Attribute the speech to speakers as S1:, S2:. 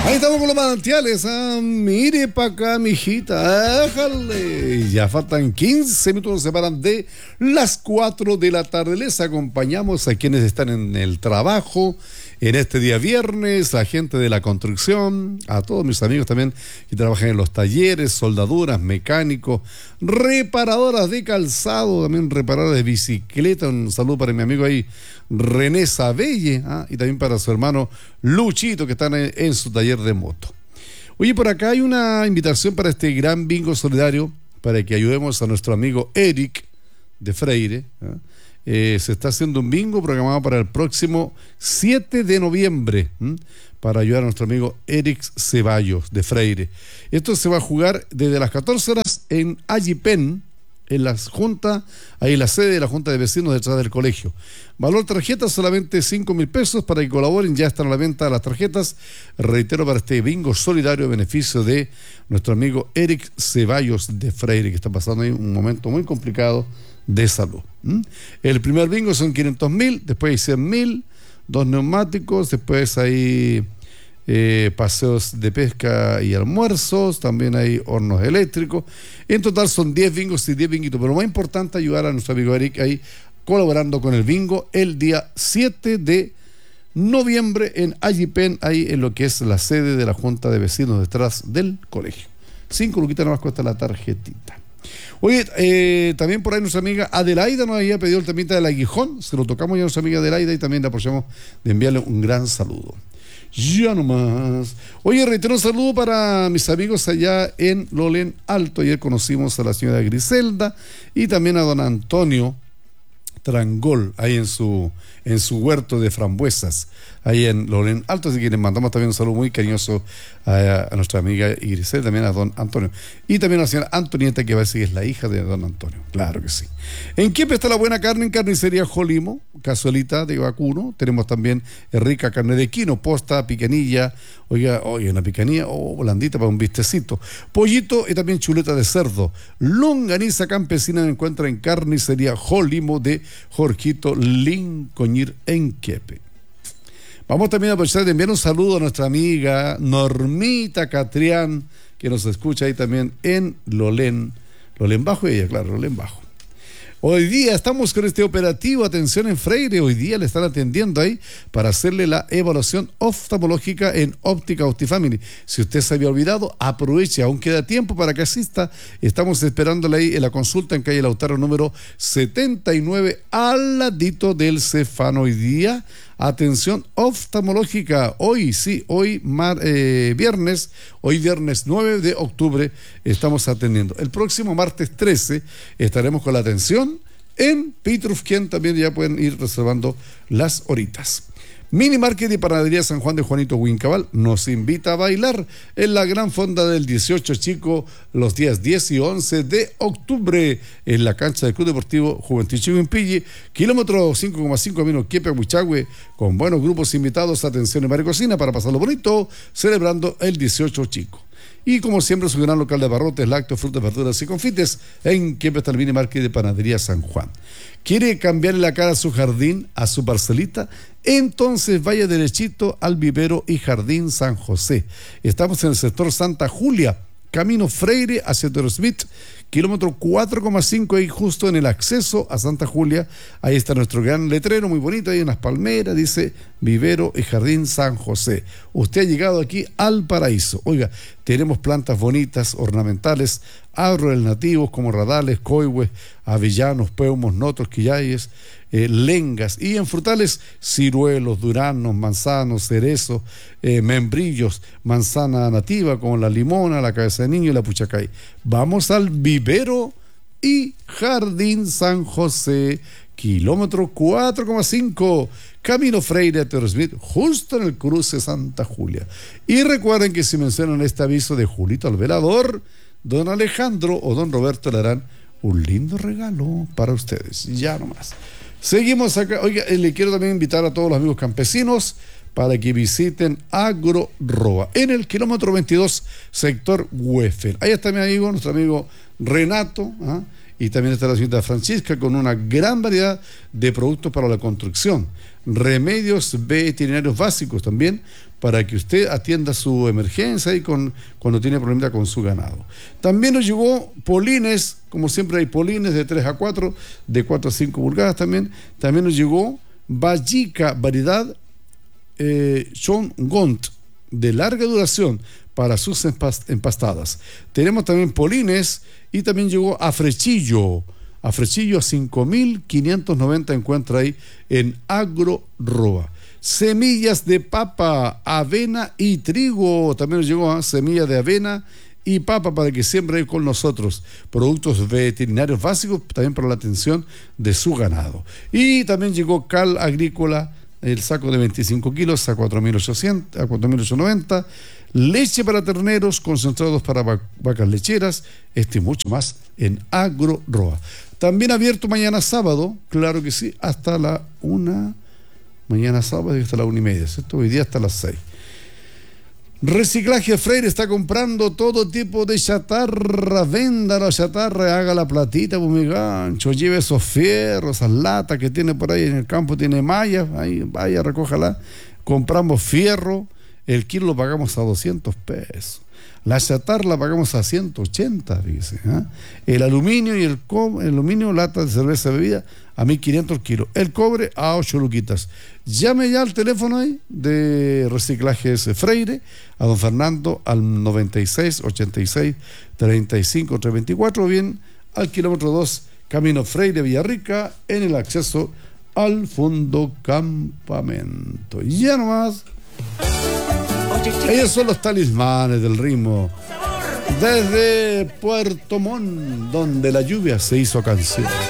S1: Ahí estamos con los manantiales. Mire para acá, mijita. Déjale. Ya faltan 15 minutos, nos separan de las 4 de la tarde. Les acompañamos a quienes están en el trabajo en este día viernes, la gente de la construcción, a todos mis amigos también que trabajan en los talleres, soldaduras, mecánicos, reparadoras de calzado, también reparadoras de bicicleta. Un saludo para mi amigo ahí, René Sabelle, y también para su hermano Luchito, que están en su taller de moto. Oye, por acá hay una invitación para este gran bingo solidario, para que ayudemos a nuestro amigo Eric de Freire. Se está haciendo un bingo programado para el próximo 7 de noviembre, para ayudar a nuestro amigo Eric Ceballos de Freire. Esto se va a jugar desde las 14 horas en Allipen, en la junta, ahí la sede de la Junta de Vecinos detrás del colegio. Valor tarjeta solamente 5.000 pesos. Para que colaboren, ya están a la venta las tarjetas. Reitero, para este bingo solidario a beneficio de nuestro amigo Eric Ceballos de Freire, que está pasando ahí un momento muy complicado de salud. El primer bingo son 500.000, después hay 100.000, 2 neumáticos, después hay paseos de pesca y almuerzos, también hay hornos eléctricos. En total son 10 bingos y 10 binguitos, pero lo más importante, ayudar a nuestro amigo Eric ahí colaborando con el bingo el día 7 de noviembre en Allipen, ahí en lo que es la sede de la Junta de Vecinos detrás del colegio. 5 luquitas nomás cuesta la tarjetita. Oye, también por ahí nuestra amiga Adelaida nos había pedido el temita del aguijón. Se lo tocamos ya a nuestra amiga Adelaida y también le apoyamos de enviarle un gran saludo. Ya nomás. Oye, reitero un saludo para mis amigos allá en Lolén Alto. Ayer conocimos a la señora Griselda y también a don Antonio Trangol, ahí en su huerto de frambuesas, ahí en Lolén Alto. Así que les mandamos también un saludo muy cariñoso a nuestra amiga Grisel, también a don Antonio. Y también a la señora Antonieta, que va a decir es la hija de don Antonio. Claro que sí. En Quiepe está la buena carne en Carnicería Jolimo, cazuelita de vacuno. Tenemos también rica carne de quino, posta, picanilla. Oiga, una picanilla, blandita para un bistecito. Pollito y también chuleta de cerdo. Longaniza campesina se encuentra en Carnicería Jolimo de Jorgito Lincoñir en Quiepe. Vamos también a aprovechar de enviar un saludo a nuestra amiga Normita Catrián, que nos escucha ahí también en Lolén Bajo, ella, claro, Lolén Bajo. Hoy día estamos con este operativo, atención en Freire, hoy día le están atendiendo ahí para hacerle la evaluación oftalmológica en Óptica Optifamily. Si usted se había olvidado, aproveche, aún queda tiempo para que asista. Estamos esperándole ahí en la consulta en calle Lautaro número 79, al ladito del Cefano. Hoy día, atención oftalmológica, hoy viernes 9 de octubre estamos atendiendo. El próximo martes 13 estaremos con la atención en Pitrufquén, también ya pueden ir reservando las horitas. Mini Market y Panadería San Juan de Juanito Huincabal nos invita a bailar en la gran fonda del 18 Chico los días 10 y 11 de octubre en la cancha del Club Deportivo Juventud Chico Impille, kilómetro 5,5 camino Quiepe Huichagüe, con buenos grupos invitados. Atención en Bar y Cocina para pasarlo bonito, celebrando el 18 Chico. Y como siempre, su gran local de abarrotes, lácteos, frutas, verduras y confites en Quiepe está el Mini Market de Panadería San Juan. ¿Quiere cambiarle la cara a su jardín, a su parcelita? Entonces vaya derechito al vivero y jardín San José. Estamos en el sector Santa Julia, camino Freire hacia Toro Smith, kilómetro 4,5, ahí justo en el acceso a Santa Julia. Ahí está nuestro gran letrero, muy bonito, ahí en las palmeras, dice Vivero y Jardín San José. Usted ha llegado aquí al paraíso. Oiga, tenemos plantas bonitas, ornamentales, árboles nativos como radales, coihues, avellanos, peumos, notos, quillayes, lengas, y en frutales, ciruelos, duranos, manzanos, cerezos, membrillos, manzana nativa como la limona, la cabeza de niño y la puchacay. Vamos al Vivero y Jardín San José, kilómetro 4,5, camino Freire a Toro Smith, justo en el cruce Santa Julia. Y recuerden que si mencionan este aviso de Julito el Velador, don Alejandro o don Roberto le harán un lindo regalo para ustedes. Ya nomás. Seguimos acá. Oiga, le quiero también invitar a todos los amigos campesinos para que visiten Agroroa en el kilómetro 22, sector Huefel. Ahí está mi amigo, nuestro amigo Renato, y también está la señorita Francisca con una gran variedad de productos para la construcción, remedios veterinarios básicos también, para que usted atienda su emergencia y cuando tiene problemas con su ganado. También nos llegó polines, como siempre hay polines de 3 a 4, de 4 a 5 pulgadas también. También nos llegó Vallica, variedad John Gont, de larga duración para sus empastadas. Tenemos también polines y también llegó Afrechillo a 5.590 encuentra ahí en Agroroa. Semillas de papa, avena y trigo, también nos llegó semillas de avena y papa para que siembre con nosotros. Productos veterinarios básicos también para la atención de su ganado. Y también llegó cal agrícola, el saco de 25 kilos a 4.800, a 4.890. Leche para terneros, concentrados para vacas lecheras, y mucho más en Agroroa. También abierto mañana sábado, claro que sí, hasta la 1. Mañana sábado y hasta la 1:30, ¿cierto? Hoy día hasta las 6. Reciclaje Freire está comprando todo tipo de chatarra. Venda la chatarra, haga la platita, pues mi gancho. Lleve esos fierros, esas latas que tiene por ahí en el campo, tiene mallas, ahí vaya, recójala. Compramos fierro, el kilo lo pagamos a 200 pesos. La chatarra la pagamos a 180, dice. El aluminio y el aluminio, lata de cerveza bebida, a 1.500 kilos. El cobre a 8 luquitas. Llame ya al teléfono ahí de Reciclajes Freire, a don Fernando, al 96 86 35 324, o bien al kilómetro 2, Camino Freire Villarrica, en el acceso al Fondo Campamento. Y ya nomás. Ellos son los talismanes del ritmo. Desde Puerto Montt, donde la lluvia se hizo canción.